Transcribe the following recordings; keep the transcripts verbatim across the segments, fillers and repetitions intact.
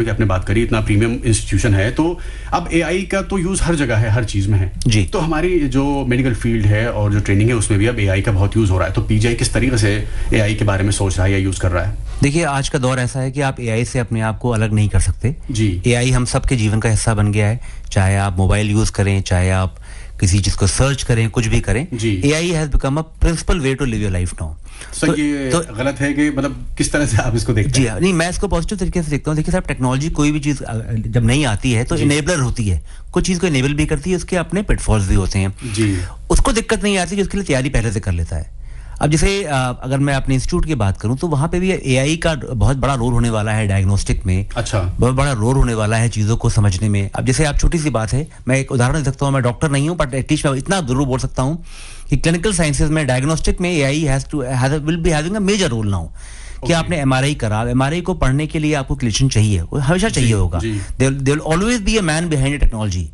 की आपने बात करी, इतना प्रीमियम इंस्टीट्यूशन है, तो अब एआई का तो यूज हर जगह है, हर चीज में है जी। तो हमारी जो मेडिकल फील्ड है और जो ट्रेनिंग है उसमें भी अब एआई का बहुत यूज हो रहा है, तो पीजीआई किस तरीके से एआई के बारे में सोच रहा है या यूज कर रहा है? देखिए, आज का दौर ऐसा है कि आप एआई से अपने आप को अलग नहीं कर सकते जी। एआई हम सबके जीवन का हिस्सा बन गया है, चाहे आप मोबाइल यूज करें, चाहे आप किसी चीज को सर्च करें, कुछ भी करें, AI has become a principal way to live your life now. Sir तो, ये तो, गलत है कि मतलब किस तरह से आप इसको देखते हैं? जी नहीं, मैं इसको पॉजिटिव तरीके से देखता हूँ। देखिए साहब, टेक्नोलॉजी कोई भी चीज जब नहीं आती है तो इनेबलर होती है, कुछ चीज को इनेबल भी करती है, उसके अपने पिटफॉल्स भी होते हैं जी। उसको दिक्कत नहीं आती, उसके लिए तैयारी पहले से कर लेता है। अब जैसे अगर मैं अपने इंस्टीट्यूट की बात करूं तो वहां पे भी एआई का बहुत बड़ा रोल होने वाला है डायग्नोस्टिक में। अच्छा। बहुत बड़ा रोल होने वाला है चीजों को समझने में। अब जैसे आप छोटी सी बात है, मैं एक उदाहरण दे सकता हूं, मैं डॉक्टर नहीं हूं बट एटलीस्ट मैं इतना जरूर बोल सकता हूं कि क्लिनिकल साइंसेज में डायग्नोस्टिक में AI has two will be having a major role now. कि आपने एमआरआई करा, एमआरआई को पढ़ने के लिए आपको क्लिनिशियन चाहिए, हमेशा चाहिए होगा। There will always be a man behind technology,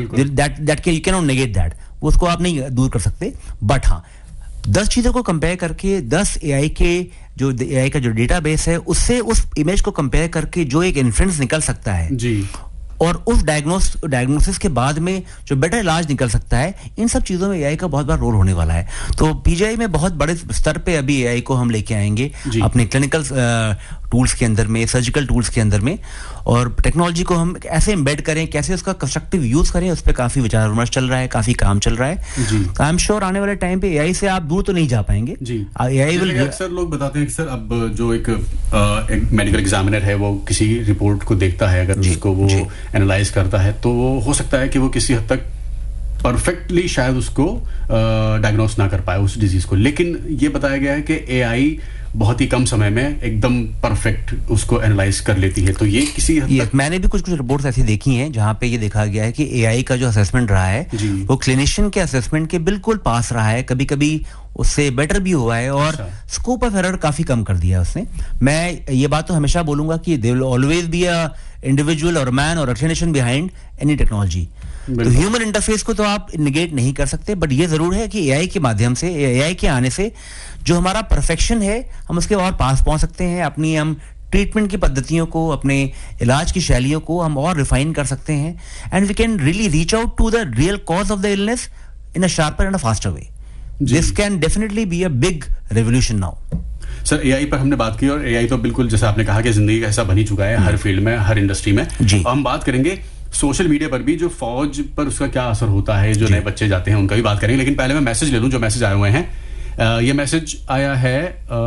that that can you can not negate that, उसको आप नहीं दूर कर सकते। बट हाँ, दस चीजों को कंपेयर करके, दस एआई के जो एआई का जो डेटाबेस है उससे उस इमेज को कंपेयर करके जो एक इन्फ्रेंस निकल सकता है जी, और उस डायग्नोस डायग्नोसिस के बाद में जो बेटर इलाज निकल सकता है, इन सब चीजों में एआई का बहुत बड़ा रोल होने वाला है। तो पीजीआई में बहुत बड़े स्तर पे अभी एआई को हम लेके आएंगे अपने क्लिनिकल टूल्स के अंदर में, सर्जिकल टूल्स के अंदर में, और टेक्नोलॉजी को हम ऐसे एम्बेड करें, कैसे उसका कंस्ट्रक्टिव यूज करें, उस पर काफी विचार विमर्श चल रहा है, काफी काम चल रहा है। आई एम श्योर आने वाले टाइम पे एआई से आप दूर तो नहीं जा पाएंगे जी। AI will. अक्सर लोग बताते हैं कि सर अब जो एक, आ, एक मेडिकल एग्जामिनर है वो किसी रिपोर्ट को देखता है, अगर उसको वो एनालाइज करता है तो वो हो सकता है कि वो किसी हद तक परफेक्टली शायद उसको डायग्नोस ना कर पाए उस डिजीज को, लेकिन ये बताया गया है कि एआई बहुत ही कम समय में एकदम परफेक्ट उसको एनालाइज कर लेती है। तो ये किसी हद तक मैंने भी कुछ कुछ रिपोर्ट्स ऐसी देखी हैं जहां पे ये देखा गया है कि एआई का जो असेसमेंट रहा है वो क्लिनिशियन के असेसमेंट के बिल्कुल पास रहा है, कभी कभी उससे बेटर भी हुआ है, और स्कोप ऑफ एरर काफी कम कर दिया है उसने। मैं ये बात तो हमेशा बोलूंगा कि there will always be a individual और मैन और क्लिनिशियन बिहाइंड एनी टेक्नोलॉजी। तो ह्यूमन इंटरफेस को तो आप निगेट नहीं कर सकते, बट ये जरूर है कि एआई के माध्यम से, एआई के आने से जो हमारा परफेक्शन है हम उसके और पास पहुंच सकते हैं। अपनी हम ट्रीटमेंट की पद्धतियों को, अपने इलाज की शैलियों को हम और रिफाइन कर सकते हैं, and we can really reach out to the real cause of the illness in a sharper and a faster way. This can definitely be a big revolution now. Sir, AI पर हमने बात की, और AI तो बिल्कुल जैसा आपने कहा कि जिंदगी का हिस्सा बन ही चुका है हर फील्ड में, हर इंडस्ट्री में। हम बात करेंगे सोशल मीडिया पर भी, जो फौज पर उसका क्या असर होता है, जो नए बच्चे जाते हैं उनका भी बात करेंगे। लेकिन पहले मैं मैसेज ले लूं, जो मैसेज आए हुए हैं। Uh, ये मैसेज आया है,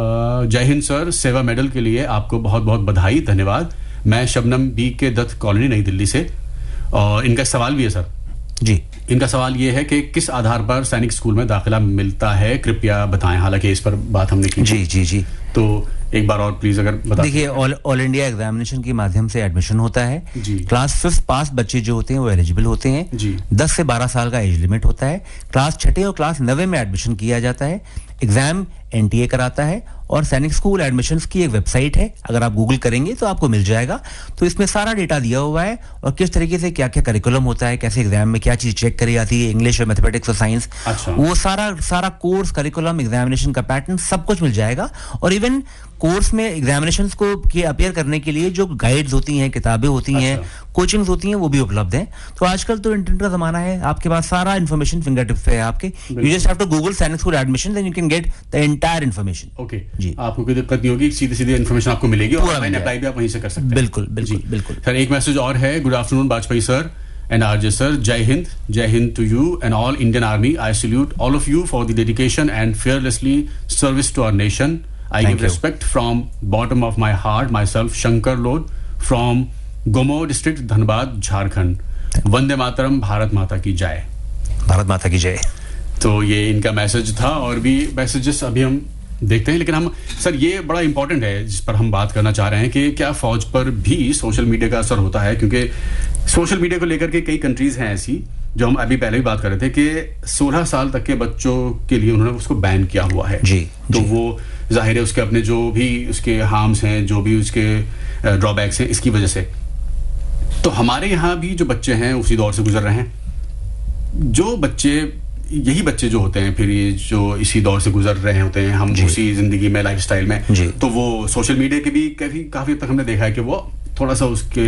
जय हिंद सर, सेवा मेडल के लिए आपको बहुत बहुत बधाई, धन्यवाद। मैं शबनम बी के दत्त कॉलोनी, नई दिल्ली से, और इनका सवाल भी है सर जी। इनका सवाल ये है कि किस आधार पर सैनिक स्कूल में दाखिला मिलता है, कृपया बताएं। हालांकि इस पर बात हमने की जी जी जी तो एक बार और प्लीज अगर बता। देखिए, ऑल ऑल इंडिया एग्जामिनेशन के माध्यम से एडमिशन होता है जी। क्लास फिफ्थ पास बच्चे जो होते हैं वो एलिजिबल होते हैं जी। दस से बारह साल का एज लिमिट होता है। क्लास छठे और क्लास नवे में एडमिशन किया जाता है। एग्जाम एनटीए कराता है, और सैनिक स्कूल एडमिशंस की एक वेबसाइट है, अगर आप गूगल करेंगे तो आपको मिल जाएगा। तो इसमें सारा डेटा दिया हुआ है, और किस तरीके से क्या क्या करिकुलम होता है, कैसे एग्जाम में क्या चीज चेक करी जाती है, इंग्लिश और मैथमेटिक्स और साइंस, अच्छा। वो सारा सारा कोर्स, करिकुलम, एग्जामिनेशन का पैटर्न सब कुछ मिल जाएगा। और इवन कोर्स में एग्जामिनेशंस को के अपियर करने के लिए जो गाइड्स होती हैं, किताबें होती हैं, कोचिंग्स होती हैं, वो भी उपलब्ध हैं। तो आजकल तो इंटरनेट का जमाना है, आपके पास सारा इन्फॉर्मेशन फिंगर टिप्स पे है आपके। You just have to Google सैनिक school admission, then you can get the entire information. Okay जी, आपको कोई दिक्कत नहीं होगी, सीधी सीधी इन्फॉर्मेशन आपको मिलेगी, और ऑनलाइन अप्लाई भी आप वहीं से कर सकते हैं। बिल्कुल बिल्कुल बिल्कुल। सर, एक मैसेज और है। Good afternoon Bajpayee sir and R J sir, Jai Hind, Jai Hind to you and all Indian Army. I salute all of you for the dedication and fearlessly service to our nation. I Thank give you. respect from bottom of my heart myself, Shankar Lod from Gomo district, Dhanbad, Jharkhand. Vande Mataram, Bharat माता की जय। भारत माता की जय। तो ये इनका message था, और भी मैसेजेस अभी हम देखते हैं। लेकिन हम सर, ये बड़ा इंपॉर्टेंट है जिस पर हम बात करना चाह रहे हैं कि क्या फौज पर भी सोशल मीडिया का असर होता है, क्योंकि सोशल मीडिया को लेकर के कई कंट्रीज हैं ऐसी, जो हम अभी पहले भी बात कर रहे थे कि सोलह साल तक के बच्चों के लिए उन्होंने उसको बैन किया हुआ है जी। तो जी। वो जाहिर है उसके अपने जो भी उसके हार्म्स हैं, जो भी उसके ड्रॉबैक्स हैं, इसकी वजह से। तो हमारे यहाँ भी जो बच्चे हैं उसी दौर से गुजर रहे हैं। जो बच्चे, यही बच्चे जो होते हैं फिर ये जो इसी दौर से गुजर रहे होते हैं, हम उसी जिंदगी में, लाइफस्टाइल में, तो वो सोशल मीडिया के भी काफी काफी तक हमने देखा है कि वो थोड़ा सा उसके